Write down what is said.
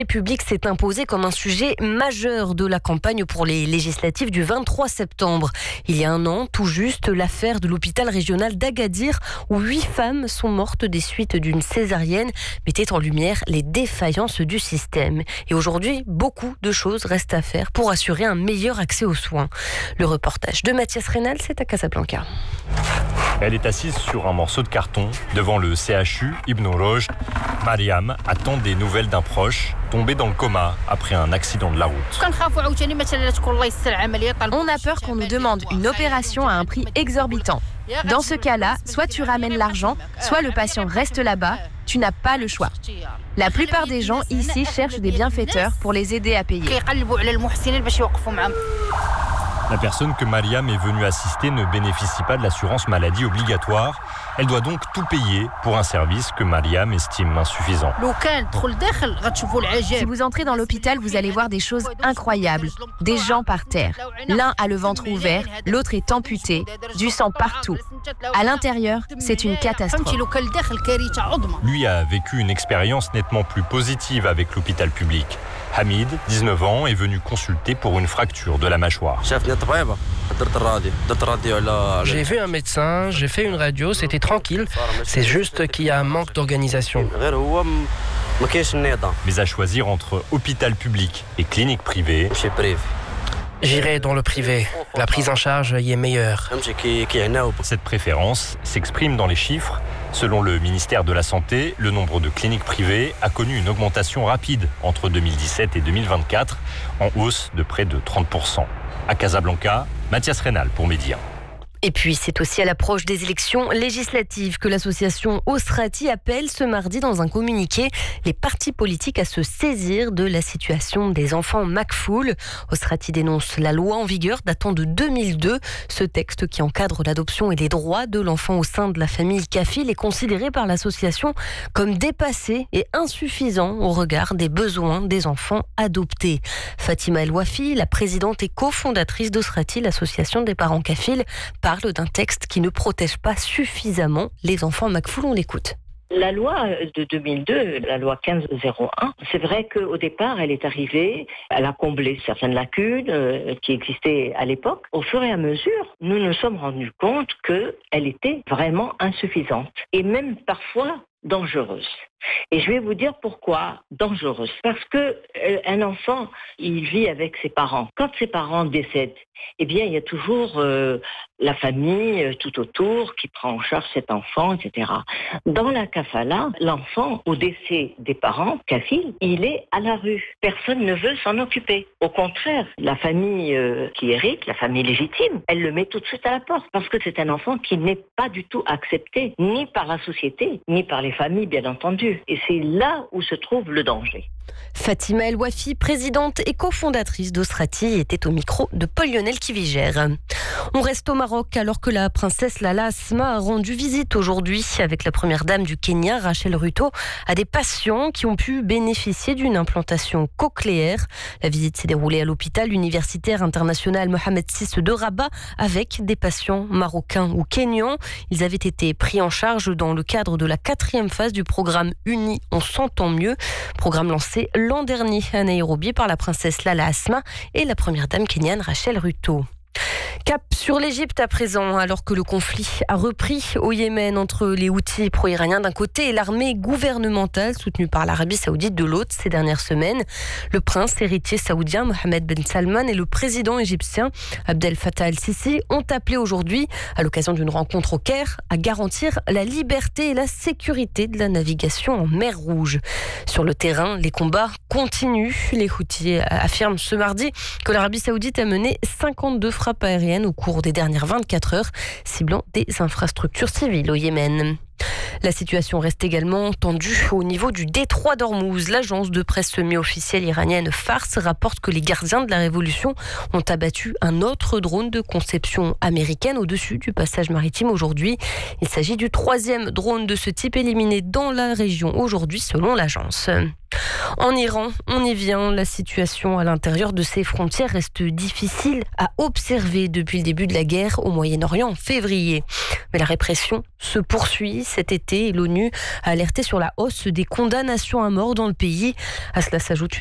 Public s'est imposé comme un sujet majeur de la campagne pour les législatives du 23 septembre. Il y a un an, tout juste, l'affaire de l'hôpital régional d'Agadir où 8 femmes sont mortes des suites d'une césarienne mettait en lumière les défaillances du système. Et aujourd'hui, beaucoup de choses restent à faire pour assurer un meilleur accès aux soins. Le reportage de Mathias Rénal, c'est à Casablanca. Elle est assise sur un morceau de carton devant le CHU Ibn Roj. Mariam attend des nouvelles d'un proche tombé dans le coma après un accident de la route. On a peur qu'on nous demande une opération à un prix exorbitant. Dans ce cas-là, soit tu ramènes l'argent, soit le patient reste là-bas. Tu n'as pas le choix. La plupart des gens ici cherchent des bienfaiteurs pour les aider à payer. La personne que Mariam est venue assister ne bénéficie pas de l'assurance maladie obligatoire. Elle doit donc tout payer pour un service que Mariam estime insuffisant. Si vous entrez dans l'hôpital, vous allez voir des choses incroyables. Des gens par terre. L'un a le ventre ouvert, l'autre est amputé, du sang partout. À l'intérieur, c'est une catastrophe. Lui a vécu une expérience nettement plus positive avec l'hôpital public. Hamid, 19 ans, est venu consulter pour une fracture de la mâchoire. J'ai vu un médecin, j'ai fait une radio, c'était tranquille. C'est juste qu'il y a un manque d'organisation. Mais à choisir entre hôpital public et clinique privée, J'irai dans le privé. La prise en charge y est meilleure. cette préférence s'exprime dans les chiffres. Selon le ministère de la Santé, le nombre de cliniques privées a connu une augmentation rapide entre 2017 et 2024, en hausse de près de 30%. À Casablanca, Mathias Rénal pour Média. Et puis, c'est aussi à l'approche des élections législatives que l'association Osrati appelle ce mardi dans un communiqué les partis politiques à se saisir de la situation des enfants Makfoul. Osrati dénonce la loi en vigueur datant de 2002. Ce texte qui encadre l'adoption et les droits de l'enfant au sein de la famille kafile est considéré par l'association comme dépassé et insuffisant au regard des besoins des enfants adoptés. Fatima El Wafi, la présidente et cofondatrice d'Osrati, l'association des parents kafiles, parle d'un texte qui ne protège pas suffisamment les enfants Makfoul. On l'écoute. La loi de 2002, la loi 1501, c'est vrai qu'au départ, elle est arrivée, elle a comblé certaines lacunes qui existaient à l'époque. Au fur et à mesure, nous nous sommes rendus compte qu'elle était vraiment insuffisante et même parfois dangereuse. Et je vais vous dire pourquoi dangereuse. Parce que un enfant, il vit avec ses parents. Quand ses parents décèdent, eh bien, il y a toujours la famille tout autour qui prend en charge cet enfant, etc. Dans la kafala, l'enfant, au décès des parents, kafil, il est à la rue. Personne ne veut s'en occuper. Au contraire, la famille qui hérite, la famille légitime, elle le met tout de suite à la porte. Parce que c'est un enfant qui n'est pas du tout accepté, ni par la société, ni par les familles, bien entendu. Et c'est là où se trouve le danger. Fatima El Wafi, présidente et cofondatrice d'Osrati, était au micro de Paul-Lionel Kivigère. On reste au Maroc alors que la princesse Lala Asma a rendu visite aujourd'hui avec la première dame du Kenya, Rachel Ruto, à des patients qui ont pu bénéficier d'une implantation cochléaire. La visite s'est déroulée à l'hôpital universitaire international Mohamed VI de Rabat avec des patients marocains ou kenyans. Ils avaient été pris en charge dans le cadre de la 4e phase du programme Uni, on s'entend mieux, programme lancé l'an dernier à Nairobi par la princesse Lala Asma et la première dame kenyane Rachel Ruto. Cap sur l'Égypte à présent, alors que le conflit a repris au Yémen entre les Houthis pro-iraniens d'un côté et l'armée gouvernementale soutenue par l'Arabie Saoudite de l'autre ces dernières semaines. Le prince héritier saoudien Mohamed Ben Salman et le président égyptien Abdel Fattah el-Sisi ont appelé aujourd'hui, à l'occasion d'une rencontre au Caire, à garantir la liberté et la sécurité de la navigation en mer Rouge. Sur le terrain, les combats continuent. Les Houthis affirment ce mardi que l'Arabie Saoudite a mené 52 frappes aériennes au cours des dernières 24 heures, ciblant des infrastructures civiles au Yémen. La situation reste également tendue au niveau du détroit d'Ormuz. L'agence de presse semi-officielle iranienne Fars rapporte que les gardiens de la révolution ont abattu un autre drone de conception américaine au-dessus du passage maritime aujourd'hui. Il s'agit du 3e drone de ce type éliminé dans la région aujourd'hui selon l'agence. En Iran, on y vient. La situation à l'intérieur de ses frontières reste difficile à observer depuis le début de la guerre au Moyen-Orient en février. Mais la répression se poursuit cet été et l'ONU a alerté sur la hausse des condamnations à mort dans le pays. À cela s'ajoute